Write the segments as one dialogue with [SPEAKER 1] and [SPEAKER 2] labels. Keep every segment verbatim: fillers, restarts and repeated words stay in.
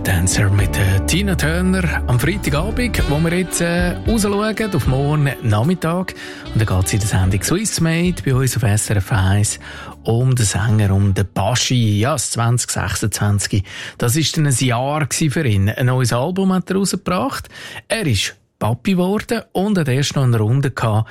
[SPEAKER 1] Dancer mit äh, Tina Turner am Freitagabend, wo wir jetzt äh, rausschauen auf morgen Nachmittag. Und dann geht es in der Sendung Swissmade bei uns auf S R F eins um den Sänger, um den Baschi. Ja, das zwanzig sechsundzwanzig. Das war dann ein Jahr für ihn. Ein neues Album hat er rausgebracht. Er ist Papi geworden und hat erst noch eine Runde gehabt.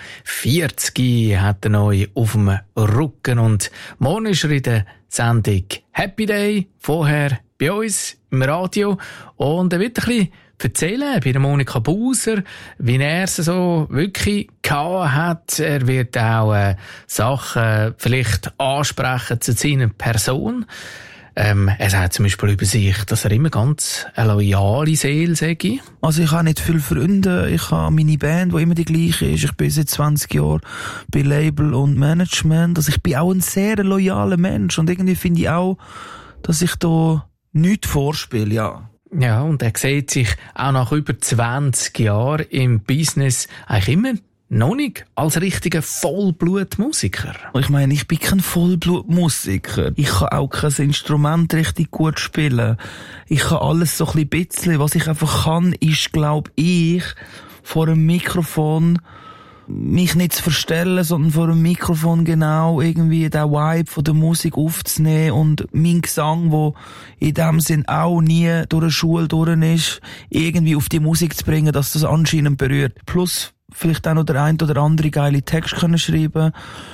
[SPEAKER 1] vierzig hat er neu auf dem Rücken. Und morgen ist er in der Sendung Happy Day, vorher bei uns im Radio. Und er wird ein bisschen erzählen bei der Monika Buser, wie er es so wirklich gehabt hat. Er wird auch äh, Sachen vielleicht ansprechen zu seiner Person. Ähm, er sagt zum Beispiel über sich, dass er immer ganz eine loyale Seele sei.
[SPEAKER 2] Also ich habe nicht viele Freunde, ich habe meine Band, die immer die gleiche ist. Ich bin seit zwanzig Jahren bei Label und Management. Also ich bin auch ein sehr loyaler Mensch und irgendwie finde ich auch, dass ich da nichts vorspiele, ja.
[SPEAKER 1] Ja, und er sieht sich auch nach über zwanzig Jahren im Business eigentlich immer noch nicht als richtiger Vollblutmusiker.
[SPEAKER 2] Ich meine, ich bin kein Vollblutmusiker. Ich kann auch kein Instrument richtig gut spielen. Ich kann alles so ein bisschen. Was ich einfach kann, ist, glaube ich, vor einem Mikrofon mich nicht zu verstellen, sondern vor einem Mikrofon genau irgendwie den Vibe von der Musik aufzunehmen und mein Gesang, wo in dem Sinn auch nie durch eine Schule durch ist, irgendwie auf die Musik zu bringen, dass das anscheinend berührt. Plus vielleicht auch noch der ein oder andere geile Text können schreiben.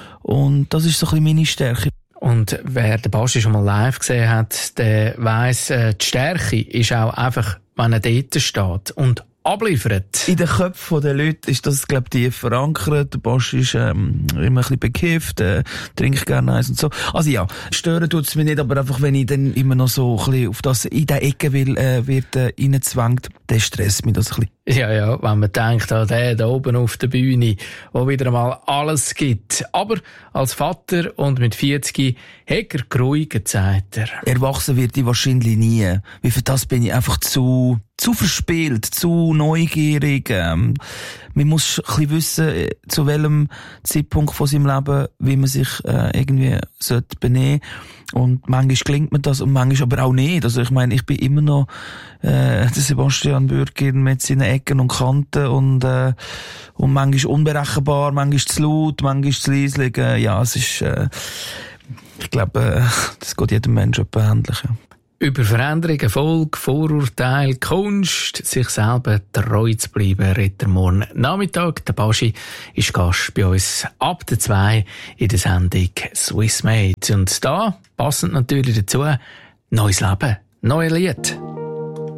[SPEAKER 2] Und das ist so ein bisschen meine Stärke.
[SPEAKER 1] Und wer den Baschi schon mal live gesehen hat, der weiss, äh, die Stärke ist auch einfach, wenn er dort steht und abliefert.
[SPEAKER 2] In den Köpfen der Leute ist das, glaube ich, tief verankert. Der Baschi ist ähm, immer ein bisschen bekifft, äh, trinkt gerne eins und so. Also ja, stören tut's mich nicht, aber einfach, wenn ich dann immer noch so ein bisschen auf das in der Ecke will, äh, wird äh, reingezwängt, dann stresst mich das ein bisschen.
[SPEAKER 1] Ja, ja, wenn man denkt an den da oben auf der Bühne, wo wieder einmal alles gibt. Aber als Vater und mit vierzig hat er geruhigt, sagt er.
[SPEAKER 2] Erwachsen wird ich wahrscheinlich nie. Wie für das bin ich einfach zu, zu verspielt, zu neugierig. Ähm, man muss ein bisschen wissen, zu welchem Zeitpunkt von seinem Leben, wie man sich äh, irgendwie sollte benehmen. Und manchmal gelingt mir das und manchmal aber auch nicht. Also ich meine, ich bin immer noch äh, der Sebastian Bürgin mit seinen Ecken und Kanten und äh, und manchmal unberechenbar, manchmal zu laut, manchmal zu leislich. Äh, ja, es ist, äh, ich glaube, äh, das geht jedem Menschen etwa ähnlich. Ja.
[SPEAKER 1] Über Veränderung, Erfolg, Vorurteil, Kunst, sich selber treu zu bleiben, redet er morgen Nachmittag. Der Baschi ist Gast bei uns ab der zwei in der Sendung Swissmade. Und da, passend natürlich dazu, neues Leben, neues Lied.